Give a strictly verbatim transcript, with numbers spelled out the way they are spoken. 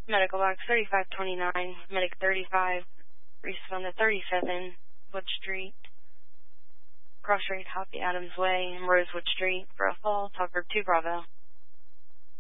Medical box thirty-five twenty-nine, medic thirty-five, respond to thirty-seven, Wood Street, cross rate Happy Adams Way, Rosewood Street, for a fall, Talk Group two Bravo.